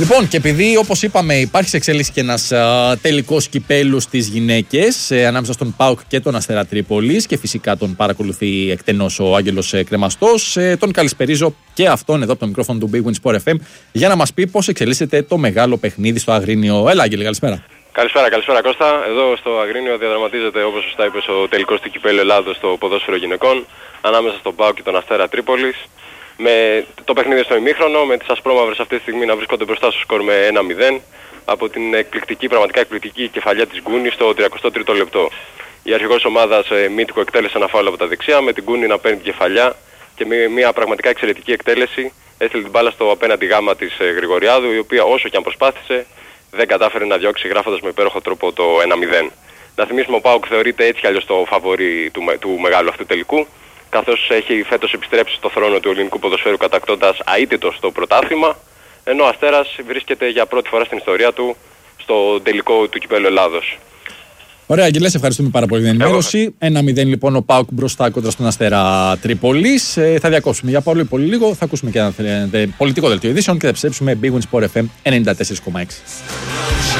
Λοιπόν, και επειδή όπως είπαμε υπάρχει σε εξέλιξη και ένας τελικός κυπέλου στις γυναίκες ανάμεσα στον ΠΑΟΚ και τον Αστέρα Τρίπολης και φυσικά τον παρακολουθεί εκτενώς ο Άγγελος Κρεμαστός, τον καλησπερίζω και αυτόν εδώ από το μικρόφωνο του Big Win Sport FM για να μας πει πώς εξελίσσεται το μεγάλο παιχνίδι στο Αγρίνιο. Έλα, Άγγελε, καλησπέρα. Καλησπέρα Κώστα. Εδώ στο Αγρίνιο διαδραματίζεται, όπως σωστά είπες, ο τελικός του κυπέλου Ελλάδος στο ποδόσφαιρο γυναικών ανάμεσα στον ΠΑΟΚ και τον Αστέρα Τρίπολης. Με το παιχνίδι στο ημίχρονο, με τις ασπρόμαυρες αυτή τη στιγμή να βρίσκονται μπροστά στο σκορ με 1-0 από την πραγματικά εκπληκτική κεφαλιά της Γκούνη στο 33ο λεπτό. Η αρχηγός ομάδας Μύτικο εκτέλεσε ένα φάουλ από τα δεξιά, με την Γκούνη να παίρνει την κεφαλιά και με μια πραγματικά εξαιρετική εκτέλεση έστειλε την μπάλα στο απέναντι γάμα της Γρηγοριάδου, η οποία όσο και αν προσπάθησε δεν κατάφερε να διώξει γράφοντας με υπέροχο τρόπο το 1-0. Να θυμίσουμε, ο ΠΑΟΚ θεωρείται έτσι κι αλλιώς το φαβορί του μεγάλου αυτού τελικού, καθώς έχει φέτος επιστρέψει στο θρόνο του ελληνικού ποδοσφαίρου κατακτώντας αίτητο στο πρωτάθλημα, ενώ ο Αστέρας βρίσκεται για πρώτη φορά στην ιστορία του στο τελικό του κυπέλλου Ελλάδος. Ωραία, Άγγελε, ευχαριστούμε πάρα πολύ για την ενημέρωση. 1-0 λοιπόν ο ΠΑΟΚ μπροστά κόντρα στον Αστέρα Τρίπολης. Θα διακόψουμε για πολύ λίγο, θα ακούσουμε και ένα πολιτικό δελτίο ειδήσεων και θα επιστρέψουμε Big Win Sport FM 94,6.